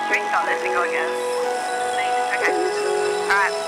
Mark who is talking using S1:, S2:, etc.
S1: drink on this and go again. Okay. Alright.